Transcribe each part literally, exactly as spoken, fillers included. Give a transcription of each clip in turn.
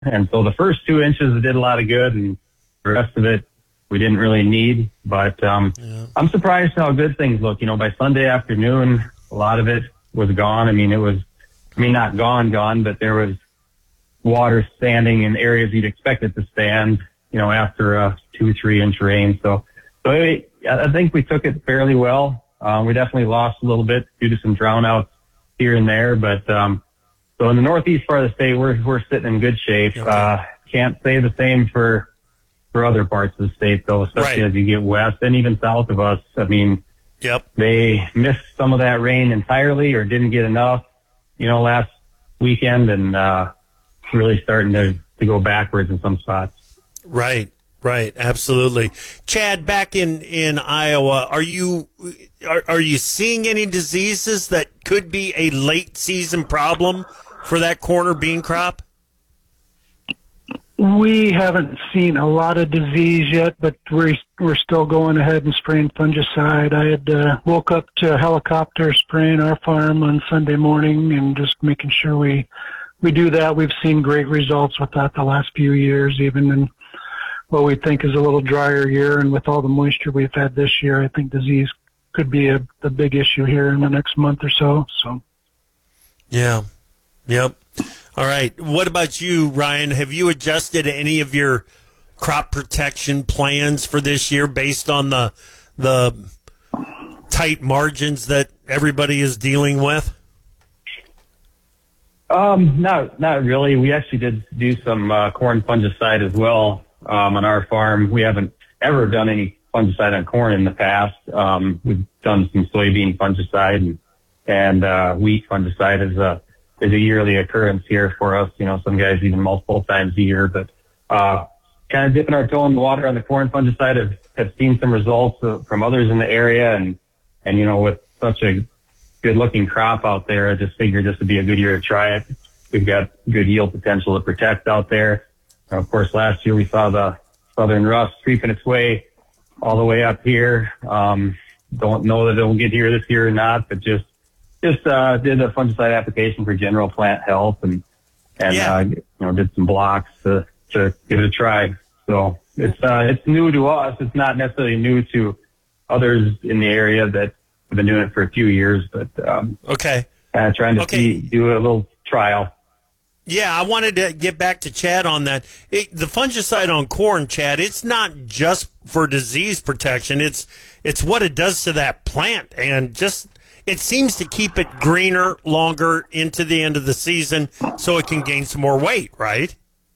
And so the first two inches did a lot of good, and the rest of it we didn't really need. But um, yeah. I'm surprised how good things look. You know, by Sunday afternoon, a lot of it was gone. I mean, it was, I mean, not gone, gone, but there was water standing in areas you'd expect it to stand, you know, after a two, three inch rain. So, so it, I think we took it fairly well. Um, we definitely lost a little bit due to some drownouts here and there, but um, so in the northeast part of the state, we're we're sitting in good shape. Okay. Uh, can't say the same for for other parts of the state, though, especially right. as you get west and even south of us. I mean, yep, they missed some of that rain entirely or didn't get enough, you know, last weekend, and uh, really starting to to go backwards in some spots. Right. Right, absolutely. Chad, back in, in Iowa, are you are, are you seeing any diseases that could be a late season problem for that corner bean crop? We haven't seen a lot of disease yet, but we're we're still going ahead and spraying fungicide. I had uh, woke up to a helicopter spraying our farm on Sunday morning and just making sure we we do that. We've seen great results with that the last few years, even in what we think is a little drier year, and with all the moisture we've had this year, I think disease could be a, a big issue here in the next month or so. So, yeah, yep. All right. What about you, Ryan? Have you adjusted any of your crop protection plans for this year based on the the tight margins that everybody is dealing with? Um, not not really. We actually did do some uh, corn fungicide as well. Um, on our farm, we haven't ever done any fungicide on corn in the past. Um, we've done some soybean fungicide and, and, uh, wheat fungicide is a, is a yearly occurrence here for us. You know, some guys even multiple times a year, but, uh, kind of dipping our toe in the water on the corn fungicide have, have seen some results uh, from others in the area. And, and, you know, with such a good looking crop out there, I just figured this would be a good year to try it. We've got good yield potential to protect out there. Of course, last year we saw the southern rust creeping its way all the way up here. Um, don't know that it'll get here this year or not, but just just uh, did a fungicide application for general plant health and and yeah. uh, you know did some blocks to to give it a try. So it's uh, it's new to us. It's not necessarily new to others in the area that have been doing it for a few years, but um, okay, kind of trying to okay. see, do a little trial. Yeah, I wanted to get back to Chad on that. It, the fungicide on corn, Chad, it's not just for disease protection. It's it's what it does to that plant, and just it seems to keep it greener longer into the end of the season so it can gain some more weight, right?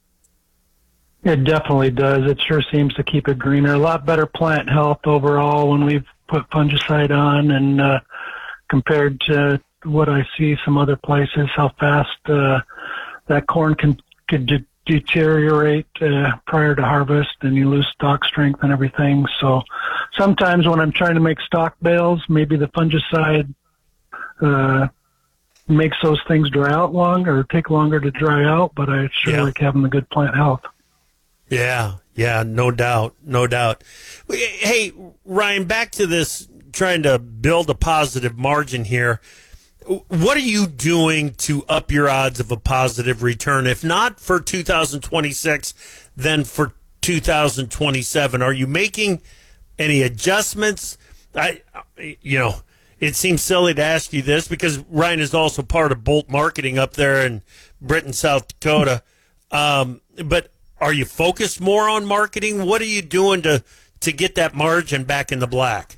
It definitely does. It sure seems to keep it greener. A lot better plant health overall when we've put fungicide on, and uh, compared to what I see some other places, how fast uh, that corn can could de- deteriorate uh, prior to harvest, and you lose stalk strength and everything. So sometimes when I'm trying to make stalk bales, maybe the fungicide uh, makes those things dry out longer or take longer to dry out, but I sure yeah. like having the good plant health. Yeah, yeah, no doubt, no doubt. Hey, Ryan, back to this, trying to build a positive margin here. What are you doing to up your odds of a positive return? If not for two thousand twenty-six, then for two thousand twenty-seven. Are you making any adjustments? I, you know, it seems silly to ask you this because Ryan is also part of Bolt Marketing up there in Britton, South Dakota. Um, but are you focused more on marketing? What are you doing to, to get that margin back in the black?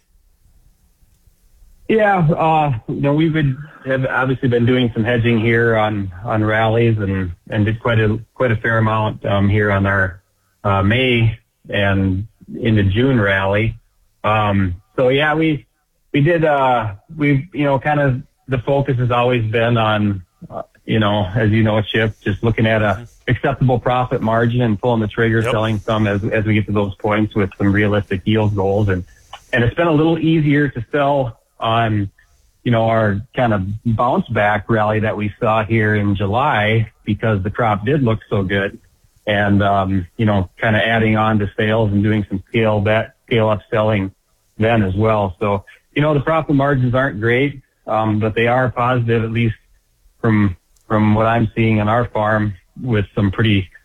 Yeah, uh, you know, we've been, have obviously been doing some hedging here on, on rallies and, and did quite a, quite a fair amount, um, here on our, uh, May and into June rally. Um, so yeah, we, we did, uh, we've, you know, kind of the focus has always been on, uh, you know, as you know, Chip, just looking at a acceptable profit margin and pulling the trigger, yep. selling some as, as we get to those points with some realistic yield goals. And, and it's been a little easier to sell on, you know, our kind of bounce back rally that we saw here in July because the crop did look so good. And, um, you know, kind of adding on to sales and doing some scale back, scale up selling then as well. So, you know, the profit margins aren't great, um, but they are positive, at least from, from what I'm seeing on our farm with some pretty